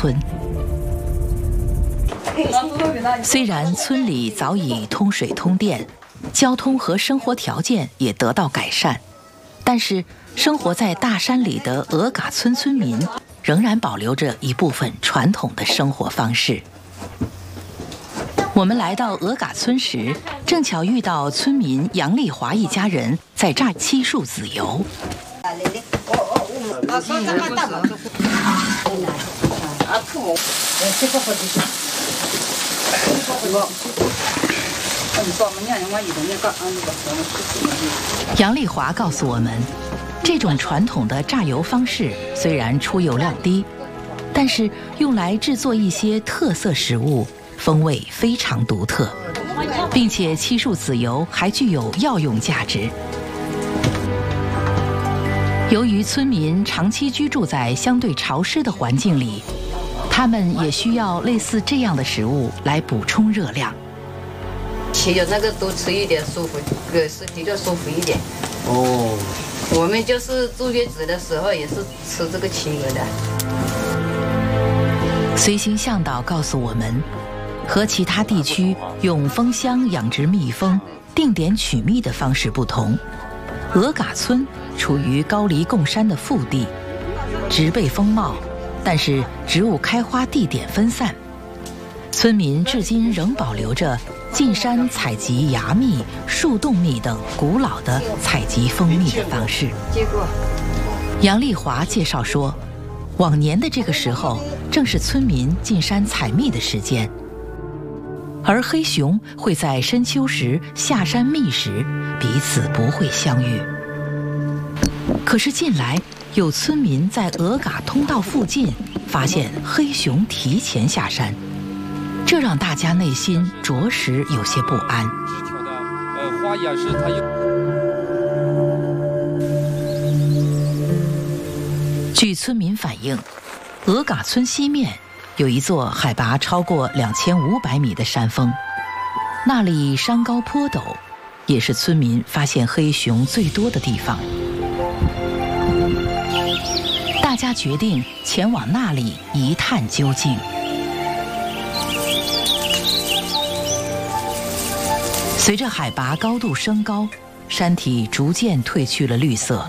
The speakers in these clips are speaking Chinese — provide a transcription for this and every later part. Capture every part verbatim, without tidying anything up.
村。虽然村里早已通水通电，交通和生活条件也得到改善，但是生活在大山里的鹅嘎村村民仍然保留着一部分传统的生活方式。我们来到鹅嘎村时，正巧遇到村民杨丽华一家人在榨漆树籽油。杨丽华告诉我们，这种传统的榨油方式虽然出油量低，但是用来制作一些特色食物，风味非常独特，并且漆树籽油还具有药用价值。由于村民长期居住在相对潮湿的环境里，他们也需要类似这样的食物来补充热量。 吃有那个多吃一点，舒服，对身体就舒服一点。 哦， 我们就是坐月子的时候也是吃这个漆油的。 随行向导告诉我们，和其他地区用蜂箱养殖蜜蜂、定点取蜜的方式不同，鹅嘎村处于高黎贡山的腹地，植被丰茂，但是植物开花地点分散。村民至今仍保留着进山采集芽蜜、树洞蜜等古老的采集蜂蜜的方式。杨丽华介绍说，往年的这个时候正是村民进山采蜜的时间，而黑熊会在深秋时下山觅食，彼此不会相遇。可是近来有村民在鹅嘎通道附近发现黑熊提前下山，这让大家内心着实有些不安。据村民反映，鹅嘎村西面有一座海拔超过两千五百米的山峰，那里山高坡陡，也是村民发现黑熊最多的地方。大家决定前往那里一探究竟。随着海拔高度升高，山体逐渐褪去了绿色。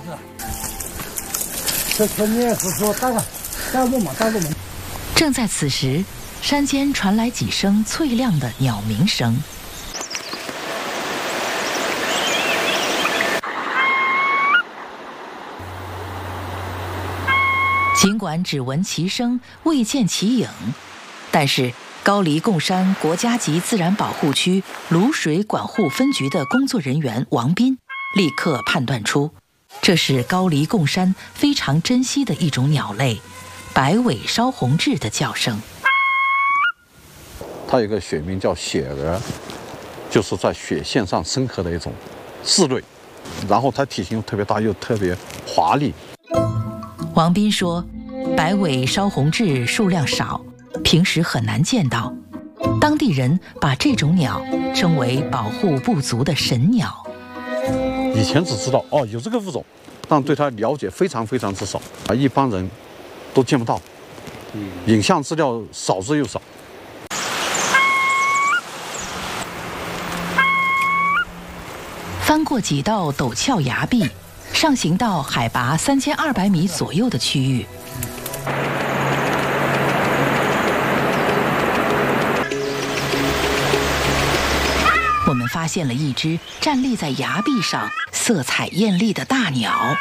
正在此时，山间传来几声脆亮的鸟鸣声。尽管只闻其声，未见其影，但是高黎贡山国家级自然保护区卤水管护分局的工作人员王斌立刻判断出，这是高黎贡山非常珍惜的一种鸟类——白尾烧红雉的叫声。 它有个学名叫雪鹅，就是在雪线上生活的一种雉类，然后它体型特别大，又特别华丽。 王斌说，白尾烧红雉数量少，平时很难见到，当地人把这种鸟称为保护不足的神鸟。 以前只知道哦有这个物种，但对它了解非常非常之少啊，一般人都见不到，影像资料少之又少。 翻过几道陡峭崖壁，上行到海拔三千二百米左右的区域。我们发现了一只站立在崖壁上、色彩艳丽的大鸟。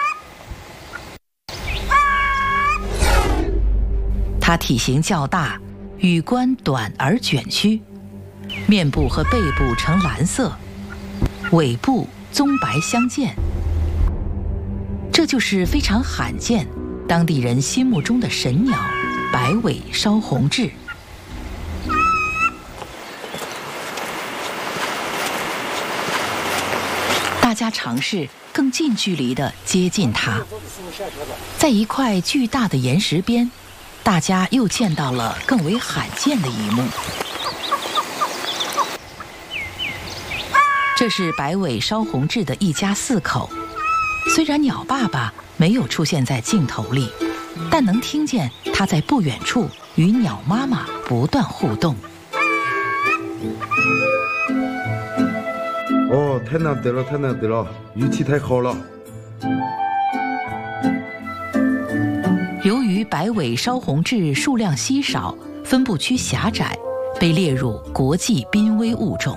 它体型较大，羽冠短而卷曲，面部和背部呈蓝色，尾部棕白相间。这就是非常罕见，当地人心目中的神鸟——白尾烧红雉。大家尝试更近距离地接近它，在一块巨大的岩石边，大家又见到了更为罕见的一幕。这是白尾烧红雉的一家四口，虽然鸟爸爸没有出现在镜头里，但能听见它在不远处与鸟妈妈不断互动。 哦，太难得了，太难得了，运气太好了。 由于白尾烧红雉数量稀少，分布区狭窄，被列入国际濒危物种。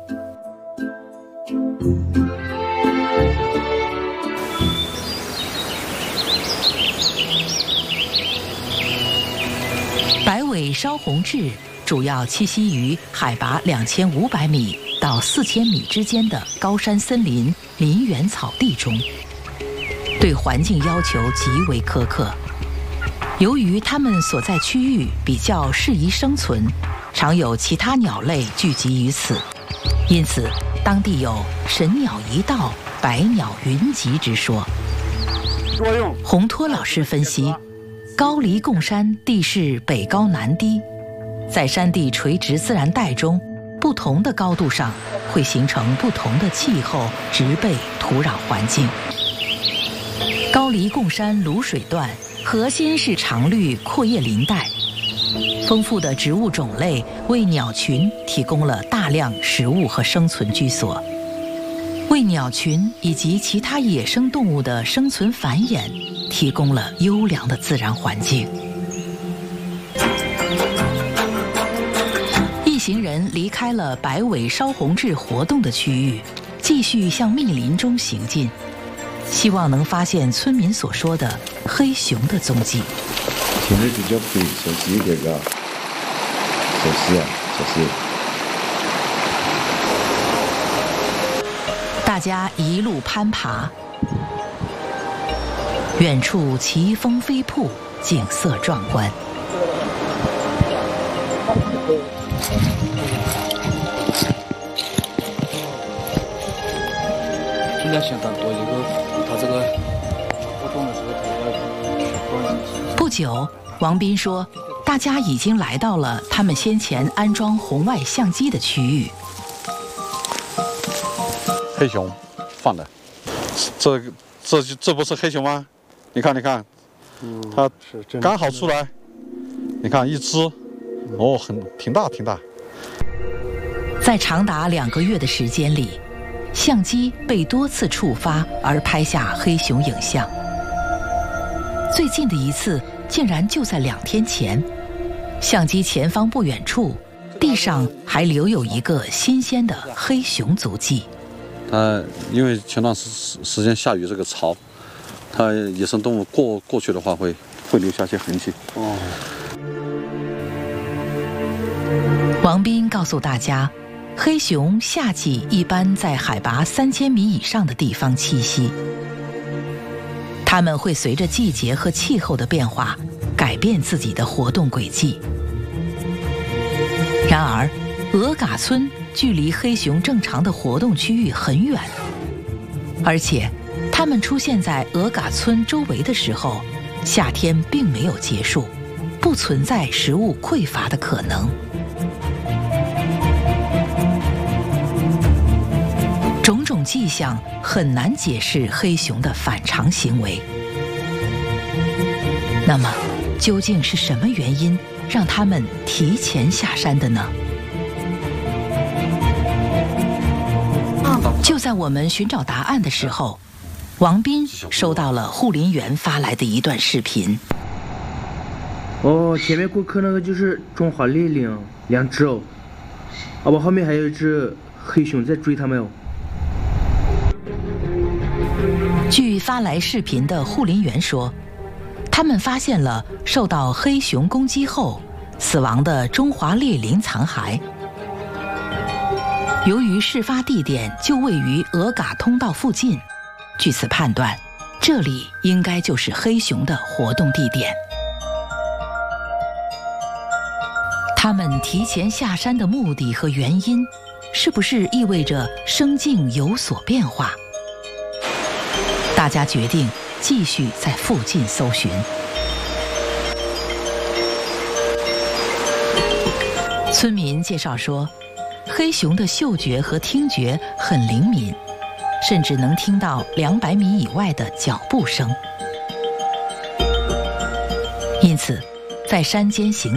白尾烧红雉主要栖息于海拔两千五百米到四千米之间的高山森林、林园草地中，对环境要求极为苛刻。由于它们所在区域比较适宜生存，常有其他鸟类聚集于此，因此当地有“神鸟一到，百鸟云集”之说。洪托老师分析，高黎贡山地势北高南低，在山地垂直自然带中，不同的高度上会形成不同的气候、植被、土壤环境。高黎贡山卤水段核心是常绿阔叶林带，丰富的植物种类为鸟群提供了大量食物和生存居所，为鸟群以及其他野生动物的生存繁衍提供了优良的自然环境。一行人离开了白尾烧红雉活动的区域，继续向密林中行进，希望能发现村民所说的黑熊的踪迹。 天气比较黑，小心一点啊！小心啊，小心！ 大家一路攀爬，远处奇峰飞瀑，景色壮观。 应该相当多，一个他这个活动的时候，他要不久，王斌说，大家已经来到了他们先前安装红外相机的区域。 黑熊放的，这这这不是黑熊吗？你看，你看， 嗯， 它是刚好出来，你看一只，哦，很挺大挺大。 在长达两个月的时间里，相机被多次触发而拍下黑熊影像。最近的一次竟然就在两天前，相机前方不远处，地上还留有一个新鲜的黑熊足迹。 它因为前段时时间下雨，这个潮，它野生动物过过去的话会会留下些痕迹。 哦。 王斌告诉大家，黑熊夏季一般在海拔三千米以上的地方栖息，它们会随着季节和气候的变化改变自己的活动轨迹。然而，鹅嘎村距离黑熊正常的活动区域很远，而且它们出现在鹅嘎村周围的时候，夏天并没有结束，不存在食物匮乏的可能。种种迹象很难解释黑熊的反常行为。那么，究竟是什么原因让它们提前下山的呢？就在我们寻找答案的时候，王斌收到了护林员发来的一段视频。 哦，前面过客那个就是中华猎羚，两只哦。啊，我后面还有一只黑熊在追他们哦。 据发来视频的护林员说，他们发现了受到黑熊攻击后死亡的中华猎羚残骸。由于事发地点就位于鹅嘎通道附近，据此判断，这里应该就是黑熊的活动地点。他们提前下山的目的和原因，是不是意味着生境有所变化？大家决定继续在附近搜寻。村民介绍说，黑熊的嗅觉和听觉很灵敏，甚至能听到两百米以外的脚步声。因此，在山间行